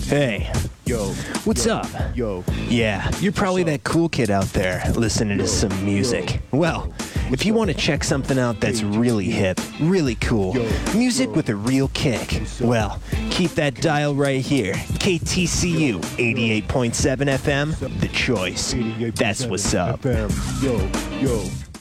Hey, Yo, what's up? Yo, Yeah, you're probably that cool kid out there listening to some music. Well, if you want to check something out that's really hip, really cool, music with a real kick, well, keep that dial right here. KTCU 88.7 FM, The Choice. That's what's up. FM. Yo.